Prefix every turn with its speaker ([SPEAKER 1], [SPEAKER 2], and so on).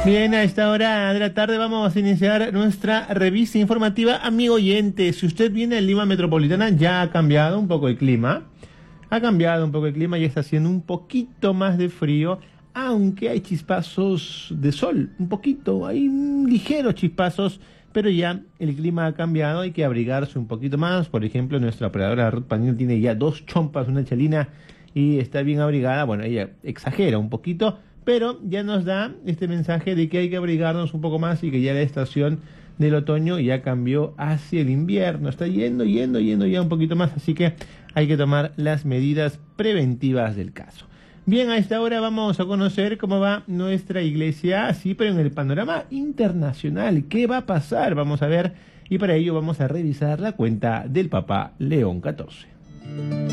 [SPEAKER 1] Bien, a esta hora de la tarde vamos a iniciar nuestra revista informativa. Amigo oyente, si usted viene de Lima Metropolitana, ya ha cambiado un poco el clima. Ha cambiado un poco el clima, ya está haciendo un poquito más de frío, aunque hay chispazos de sol, un poquito, hay ligeros chispazos, pero ya el clima ha cambiado, hay que abrigarse un poquito más. Por ejemplo, nuestra operadora Ruth Panil tiene ya 2 chompas, una chalina y está bien abrigada. Bueno, ella exagera un poquito, pero ya nos da este mensaje de que hay que abrigarnos un poco más y que ya la estación del otoño ya cambió hacia el invierno, está yendo ya un poquito más, así que hay que tomar las medidas preventivas del caso. Bien, a esta hora vamos a conocer cómo va nuestra iglesia, sí, pero en el panorama internacional, ¿qué va a pasar? Vamos a ver, y para ello vamos a revisar la cuenta del Papa León XIV.